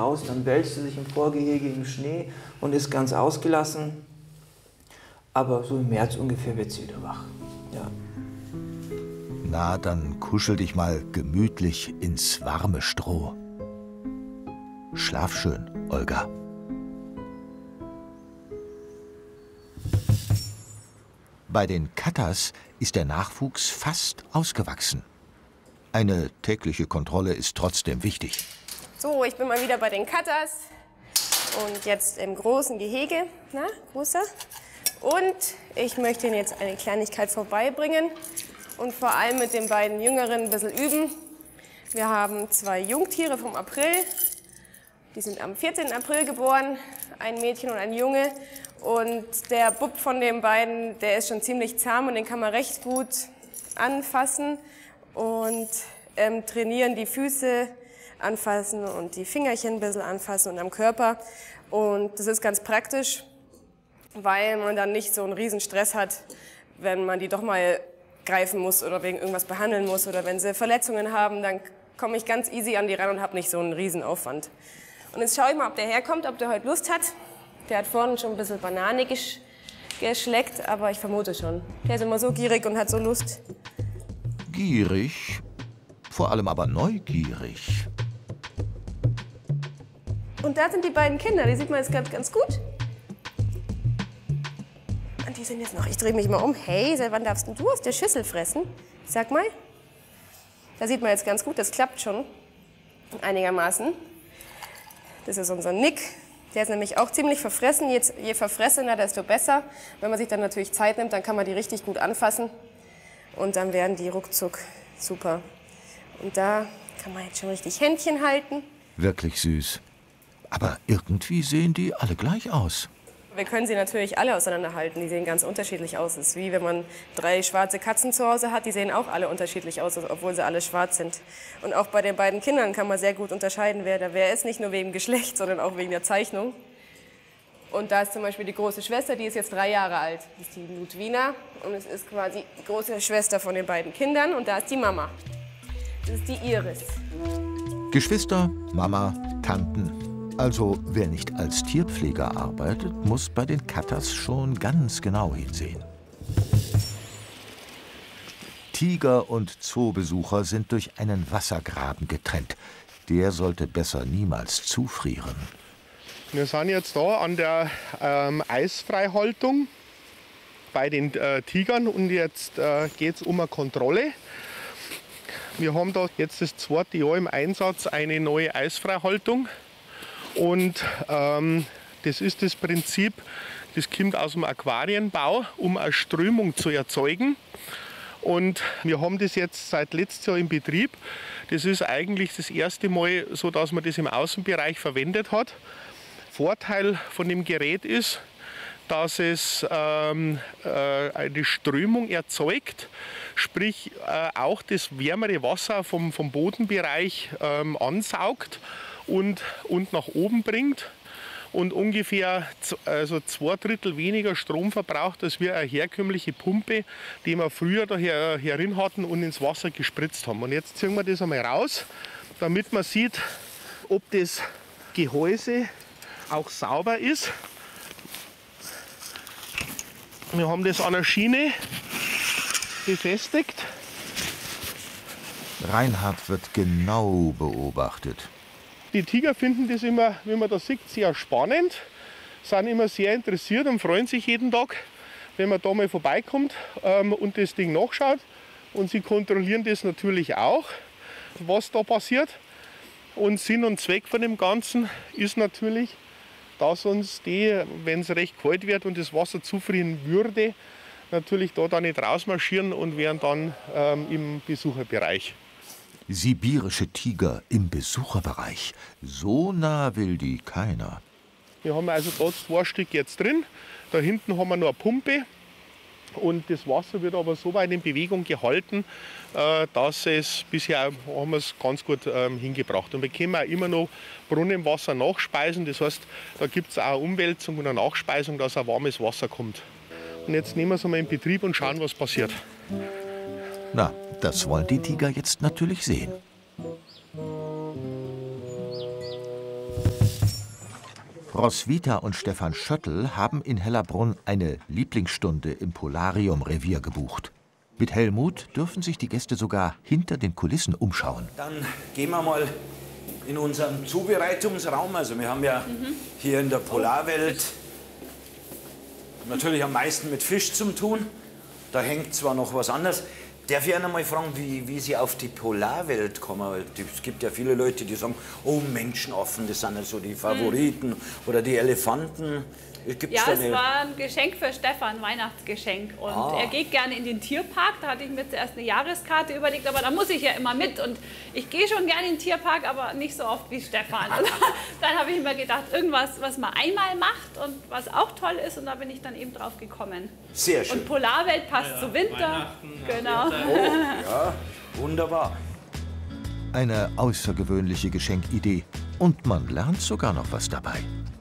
raus, dann wälzt sie sich im Vorgehege im Schnee und ist ganz ausgelassen. Aber so im März ungefähr wird sie wieder wach. Ja. Na, dann kuschel dich mal gemütlich ins warme Stroh. Schlaf schön, Olga. Bei den Katas ist der Nachwuchs fast ausgewachsen. Eine tägliche Kontrolle ist trotzdem wichtig. So, ich bin mal wieder bei den Katas und jetzt im großen Gehege. Na, großer? Und ich möchte Ihnen jetzt eine Kleinigkeit vorbeibringen und vor allem mit den beiden Jüngeren ein bisschen üben. Wir haben 2 Jungtiere vom April. Die sind am 14. April geboren, ein Mädchen und ein Junge. Und der Bub von den beiden, der ist schon ziemlich zahm und den kann man recht gut anfassen und trainieren, die Füße anfassen und die Fingerchen ein bisschen anfassen und am Körper. Und das ist ganz praktisch, weil man dann nicht so einen riesen Stress hat, wenn man die doch mal greifen muss oder wegen irgendwas behandeln muss oder wenn sie Verletzungen haben, dann komme ich ganz easy an die ran und habe nicht so einen riesen Aufwand. Und jetzt schaue ich mal, ob der herkommt, ob der heute Lust hat. Der hat vorhin schon ein bisschen Banane geschleckt, aber ich vermute schon. Der ist immer so gierig und hat so Lust. Gierig, vor allem aber neugierig. Und da sind die beiden Kinder, die sieht man jetzt ganz gut. Und die sind jetzt noch, ich drehe mich mal um. Hey, seit wann darfst du aus der Schüssel fressen? Sag mal. Da sieht man jetzt ganz gut, das klappt schon einigermaßen. Das ist unser Nick. Der ist nämlich auch ziemlich verfressen. Jetzt, je verfressener, desto besser. Wenn man sich dann natürlich Zeit nimmt, dann kann man die richtig gut anfassen. Und dann werden die ruckzuck super. Und da kann man jetzt schon richtig Händchen halten. Wirklich süß. Aber irgendwie sehen die alle gleich aus. Wir können sie natürlich alle auseinanderhalten. Die sehen ganz unterschiedlich aus. Es ist wie wenn man 3 schwarze Katzen zu Hause hat. Die sehen auch alle unterschiedlich aus, obwohl sie alle schwarz sind. Und auch bei den beiden Kindern kann man sehr gut unterscheiden, wer da wer ist. Nicht nur wegen Geschlecht, sondern auch wegen der Zeichnung. Und da ist zum Beispiel die große Schwester, die ist jetzt 3 Jahre alt. Das ist die Ludwina. Und es ist quasi die große Schwester von den beiden Kindern. Und da ist die Mama. Das ist die Iris. Geschwister, Mama, Tanten. Also wer nicht als Tierpfleger arbeitet, muss bei den Katas schon ganz genau hinsehen. Tiger und Zoobesucher sind durch einen Wassergraben getrennt. Der sollte besser niemals zufrieren. Wir sind jetzt da an der Eisfreihaltung bei den Tigern und jetzt geht es um eine Kontrolle. Wir haben da jetzt das 2. Jahr im Einsatz eine neue Eisfreihaltung. Und das ist das Prinzip, das kommt aus dem Aquarienbau, um eine Strömung zu erzeugen. Und wir haben das jetzt seit letztes Jahr in Betrieb. Das ist eigentlich das erste Mal so, dass man das im Außenbereich verwendet hat. Vorteil von dem Gerät ist, dass es eine Strömung erzeugt, sprich auch das wärmere Wasser vom Bodenbereich ansaugt und nach oben bringt und ungefähr also 2/3 weniger Strom verbraucht als wir eine herkömmliche Pumpe, die wir früher da herin hatten und ins Wasser gespritzt haben. Und jetzt ziehen wir das einmal raus, damit man sieht, ob das Gehäuse auch sauber ist. Wir haben das an der Schiene befestigt. Reinhard wird genau beobachtet. Die Tiger finden das immer, wie man das sieht, sehr spannend, sind immer sehr interessiert und freuen sich jeden Tag, wenn man da mal vorbeikommt und das Ding nachschaut. Und sie kontrollieren das natürlich auch, was da passiert. Und Sinn und Zweck von dem Ganzen ist natürlich, dass uns die, wenn es recht kalt wird und das Wasser zufrieren würde, natürlich da nicht rausmarschieren und wären dann im Besucherbereich. Sibirische Tiger im Besucherbereich. So nah will die keiner. Wir haben also da 2 Stück jetzt drin. Da hinten haben wir noch eine Pumpe. Und das Wasser wird aber so weit in Bewegung gehalten, dass es bisher haben wir es ganz gut hingebracht. Und wir können auch immer noch Brunnenwasser nachspeisen. Das heißt, da gibt es auch eine Umwälzung und eine Nachspeisung, dass auch warmes Wasser kommt. Und jetzt nehmen wir es einmal in Betrieb und schauen, was passiert. Na, das wollen die Tiger jetzt natürlich sehen. Roswitha und Stefan Schöttl haben in Hellerbrunn eine Lieblingsstunde im Polarium-Revier gebucht. Mit Helmut dürfen sich die Gäste sogar hinter den Kulissen umschauen. Dann gehen wir mal in unseren Zubereitungsraum. Also wir haben ja hier in der Polarwelt natürlich am meisten mit Fisch zu tun. Da hängt zwar noch was anderes. Darf ich einmal fragen, wie Sie auf die Polarwelt kommen? Weil es gibt ja viele Leute, die sagen, oh, Menschenaffen, das sind ja so die Favoriten. Oder die Elefanten. Ja, es war ein Geschenk für Stefan, ein Weihnachtsgeschenk. Und er geht gerne in den Tierpark. Da hatte ich mir zuerst eine Jahreskarte überlegt, aber da muss ich ja immer mit. Und ich gehe schon gerne in den Tierpark, aber nicht so oft wie Stefan. Und dann habe ich mir gedacht, irgendwas, was man einmal macht und was auch toll ist. Und da bin ich dann eben drauf gekommen. Sehr schön. Und Polarwelt passt zu Winter. Genau. Oh, ja, wunderbar. Eine außergewöhnliche Geschenkidee. Und man lernt sogar noch was dabei.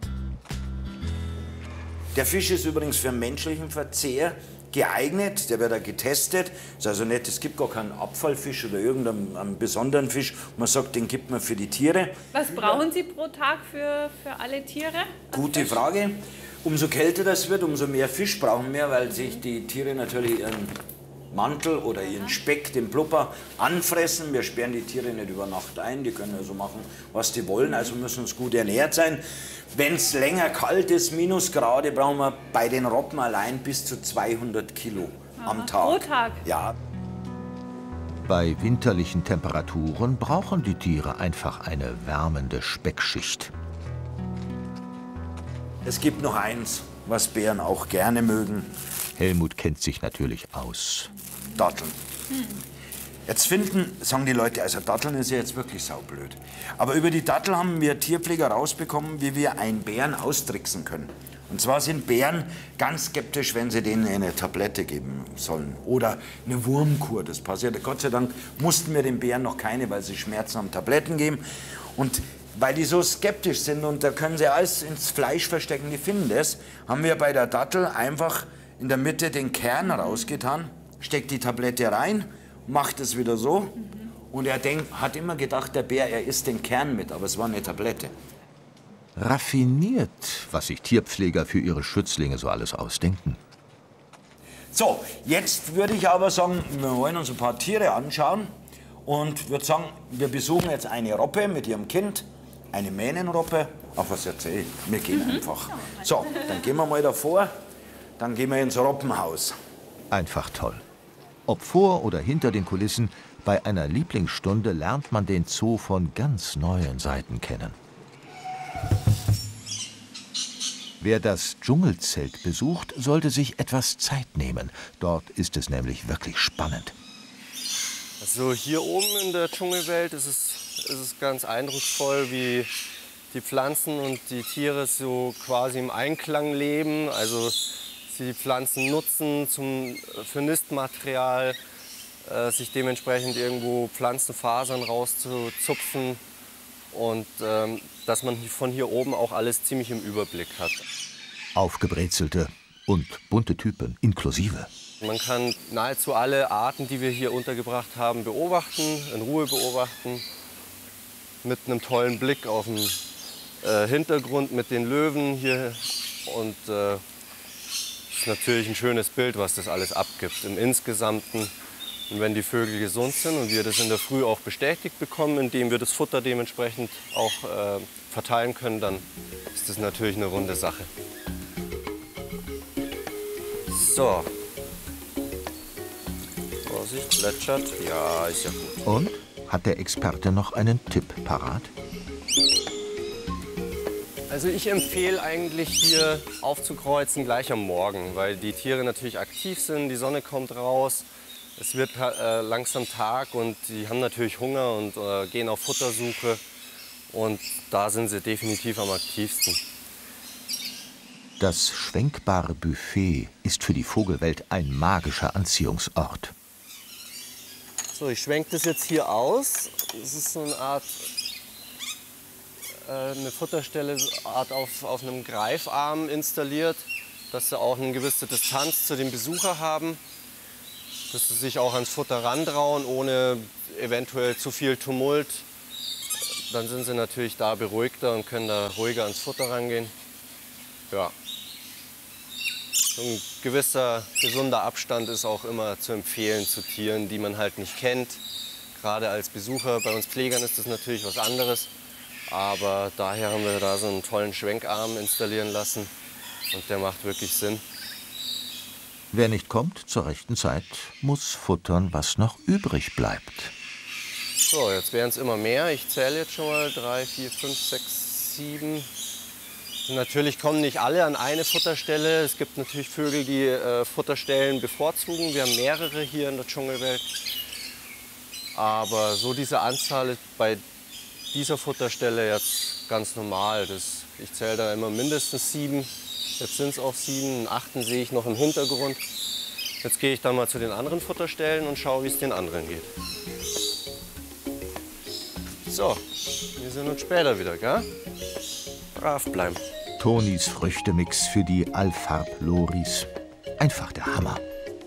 Der Fisch ist übrigens für menschlichen Verzehr geeignet, der wird da getestet. Ist also nicht, es gibt gar keinen Abfallfisch oder irgendeinen besonderen Fisch. Man sagt, den gibt man für die Tiere. Was brauchen Sie pro Tag für alle Tiere? Gute Frage. Umso kälter das wird, umso mehr Fisch brauchen wir, weil sich die Tiere natürlich ihren Mantel oder ihren Speck, den Blubber, anfressen. Wir sperren die Tiere nicht über Nacht ein, die können also machen, was die wollen, also müssen uns gut ernährt sein. Wenn es länger kalt ist, Minusgrade, brauchen wir bei den Robben allein bis zu 200 Kilo am Tag. Pro Tag? Ja. Bei winterlichen Temperaturen brauchen die Tiere einfach eine wärmende Speckschicht. Es gibt noch eins, was Bären auch gerne mögen. Helmut kennt sich natürlich aus. Datteln. Jetzt sagen die Leute, also Datteln ist ja jetzt wirklich saublöd. Aber über die Dattel haben wir Tierpfleger rausbekommen, wie wir einen Bären austricksen können. Und zwar sind Bären ganz skeptisch, wenn sie denen eine Tablette geben sollen. Oder eine Wurmkur, das passiert. Gott sei Dank mussten wir den Bären noch keine, weil sie Schmerzen haben, Tabletten geben. Und weil die so skeptisch sind und da können sie alles ins Fleisch verstecken, die finden das, haben wir bei der Dattel einfach in der Mitte den Kern rausgetan, steckt die Tablette rein, macht es wieder so und er hat immer gedacht, der Bär, er isst den Kern mit, aber es war eine Tablette. Raffiniert, was sich Tierpfleger für ihre Schützlinge so alles ausdenken. So, jetzt würde ich aber sagen, wir wollen uns ein paar Tiere anschauen und würde sagen, wir besuchen jetzt eine Robbe mit ihrem Kind, eine Mähnenrobbe. Ach, was erzähl ich? Wir gehen einfach. So, dann gehen wir mal davor. Dann gehen wir ins Robbenhaus. Einfach toll. Ob vor oder hinter den Kulissen, bei einer Lieblingsstunde lernt man den Zoo von ganz neuen Seiten kennen. Wer das Dschungelzelt besucht, sollte sich etwas Zeit nehmen. Dort ist es nämlich wirklich spannend. Also hier oben in der Dschungelwelt ist es ganz eindrucksvoll, wie die Pflanzen und die Tiere so quasi im Einklang leben. Also sie die Pflanzen nutzen für Nistmaterial, sich dementsprechend irgendwo Pflanzenfasern rauszuzupfen und dass man von hier oben auch alles ziemlich im Überblick hat. Aufgebrezelte und bunte Typen inklusive. Man kann nahezu alle Arten, die wir hier untergebracht haben, beobachten, in Ruhe beobachten, mit einem tollen Blick auf den Hintergrund mit den Löwen hier und ist natürlich ein schönes Bild, was das alles abgibt im Insgesamten. Und wenn die Vögel gesund sind und wir das in der Früh auch bestätigt bekommen, indem wir das Futter dementsprechend auch verteilen können, dann ist das natürlich eine runde Sache. So. Vorsicht, plätschert. Ja, ist ja gut. Und? Hat der Experte noch einen Tipp parat? Also ich empfehle eigentlich hier aufzukreuzen gleich am Morgen, weil die Tiere natürlich aktiv sind, die Sonne kommt raus, es wird langsam Tag und die haben natürlich Hunger und gehen auf Futtersuche und da sind sie definitiv am aktivsten. Das schwenkbare Buffet ist für die Vogelwelt ein magischer Anziehungsort. So, ich schwenke das jetzt hier aus. Das ist so eine Art eine Futterstelle auf einem Greifarm installiert, dass sie auch eine gewisse Distanz zu dem Besucher haben, dass sie sich auch ans Futter rantrauen, ohne eventuell zu viel Tumult, dann sind sie natürlich da beruhigter und können da ruhiger ans Futter rangehen. Ja. So ein gewisser gesunder Abstand ist auch immer zu empfehlen zu Tieren, die man halt nicht kennt. Gerade als Besucher, bei uns Pflegern ist das natürlich was anderes. Aber daher haben wir da so einen tollen Schwenkarm installieren lassen und der macht wirklich Sinn. Wer nicht kommt zur rechten Zeit, muss futtern, was noch übrig bleibt. So, jetzt werden es immer mehr. Ich zähle jetzt schon mal 3, 4, 5, 6, 7. Natürlich kommen nicht alle an eine Futterstelle. Es gibt natürlich Vögel, die Futterstellen bevorzugen. Wir haben mehrere hier in der Dschungelwelt. Aber so diese Anzahl ist bei dieser Futterstelle jetzt ganz normal. Ich zähle da immer mindestens 7. Jetzt sind es auch 7. Einen 8. sehe ich noch im Hintergrund. Jetzt gehe ich dann mal zu den anderen Futterstellen und schaue, wie es den anderen geht. So, wir sehen uns später wieder, gell? Brav bleiben. Tonis Früchtemix für die Alfarb-Loris. Einfach der Hammer.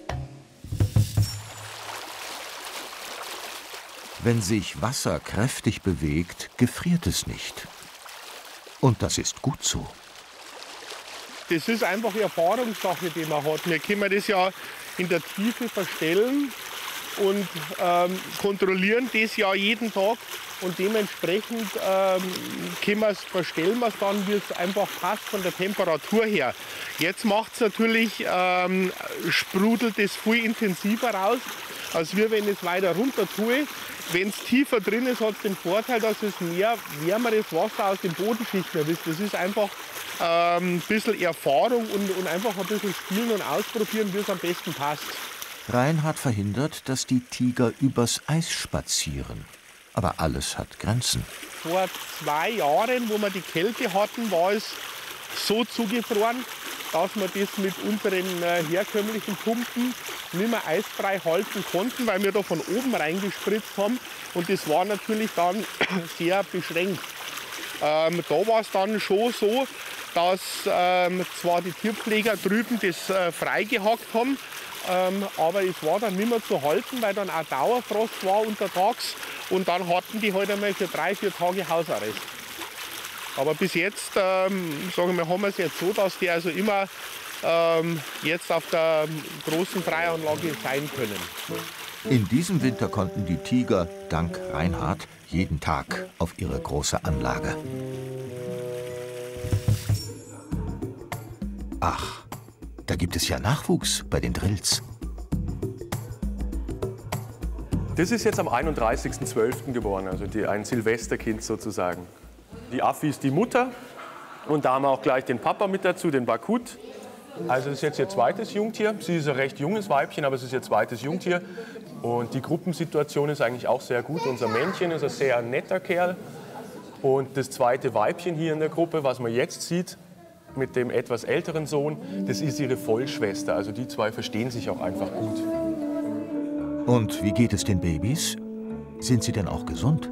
Wenn sich Wasser kräftig bewegt, gefriert es nicht. Und das ist gut so. Das ist einfach eine Erfahrungssache, die man hat. Wir können das ja in der Tiefe verstellen und kontrollieren das ja jeden Tag. Und dementsprechend verstellen wir es dann, wie es einfach passt von der Temperatur her. Jetzt macht es natürlich, sprudelt es viel intensiver raus, als wenn ich es weiter runter tue. Wenn es tiefer drin ist, hat es den Vorteil, dass es mehr wärmeres Wasser aus dem Bodenschicht mehr ist. Das ist einfach ein bisschen Erfahrung und einfach ein bisschen spielen und ausprobieren, wie es am besten passt. Reinhard verhindert, dass die Tiger übers Eis spazieren. Aber alles hat Grenzen. Vor 2 Jahren, wo wir die Kälte hatten, war es so zugefroren, dass wir das mit unseren herkömmlichen Pumpen nicht mehr eisfrei halten konnten, weil wir da von oben reingespritzt haben. Und das war natürlich dann sehr beschränkt. Da war es dann schon so, dass zwar die Tierpfleger drüben das freigehackt haben, aber es war dann nicht mehr zu halten, weil dann auch Dauerfrost war untertags. Und dann hatten die halt einmal für 3, 4 Tage Hausarrest. Aber bis jetzt sagen wir, haben wir es jetzt so, dass die also immer jetzt auf der großen Freianlage sein können. In diesem Winter konnten die Tiger, dank Reinhard, jeden Tag auf ihre große Anlage. Ach, da gibt es ja Nachwuchs bei den Drills. Das ist jetzt am 31.12. geboren, also ein Silvesterkind sozusagen. Die Affi ist die Mutter und da haben wir auch gleich den Papa mit dazu, den Bakut. Also das ist jetzt ihr zweites Jungtier. Sie ist ein recht junges Weibchen, aber es ist ihr zweites Jungtier. Und die Gruppensituation ist eigentlich auch sehr gut. Unser Männchen ist ein sehr netter Kerl. Und das zweite Weibchen hier in der Gruppe, was man jetzt sieht, mit dem etwas älteren Sohn, das ist ihre Vollschwester. Also die zwei verstehen sich auch einfach gut. Und wie geht es den Babys? Sind sie denn auch gesund?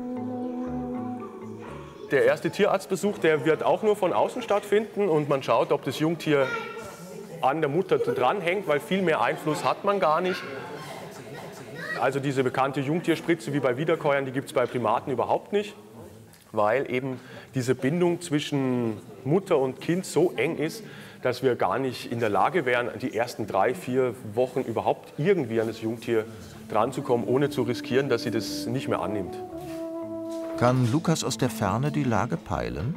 Der erste Tierarztbesuch, der wird auch nur von außen stattfinden und man schaut, ob das Jungtier an der Mutter dranhängt, weil viel mehr Einfluss hat man gar nicht. Also diese bekannte Jungtierspritze wie bei Wiederkäuern, die gibt es bei Primaten überhaupt nicht, weil eben diese Bindung zwischen Mutter und Kind so eng ist, dass wir gar nicht in der Lage wären, die ersten 3, 4 Wochen überhaupt irgendwie an das Jungtier dranzukommen, ohne zu riskieren, dass sie das nicht mehr annimmt. Kann Lukas aus der Ferne die Lage peilen?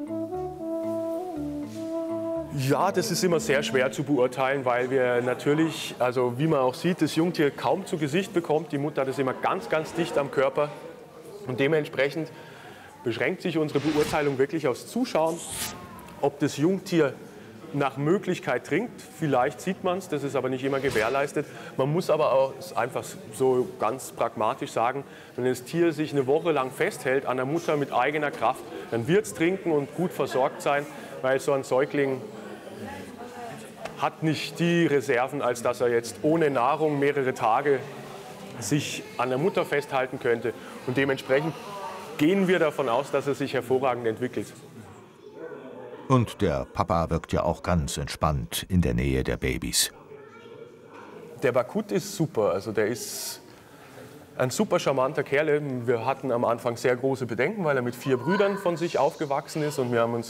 Ja, das ist immer sehr schwer zu beurteilen, weil wir natürlich, also wie man auch sieht, das Jungtier kaum zu Gesicht bekommt. Die Mutter hat es immer ganz, ganz dicht am Körper. Und dementsprechend beschränkt sich unsere Beurteilung wirklich aufs Zuschauen, ob das Jungtier nach Möglichkeit trinkt. Vielleicht sieht man es, das ist aber nicht immer gewährleistet. Man muss aber auch einfach so ganz pragmatisch sagen, wenn das Tier sich eine Woche lang festhält an der Mutter mit eigener Kraft, dann wird es trinken und gut versorgt sein, weil so ein Säugling hat nicht die Reserven, als dass er jetzt ohne Nahrung mehrere Tage sich an der Mutter festhalten könnte. Und dementsprechend gehen wir davon aus, dass er sich hervorragend entwickelt. Und der Papa wirkt ja auch ganz entspannt in der Nähe der Babys. Der Bakut ist super, also der ist Ein super charmanter Kerl. Wir hatten am Anfang sehr große Bedenken, weil er mit 4 Brüdern von sich aufgewachsen ist. Und wir haben uns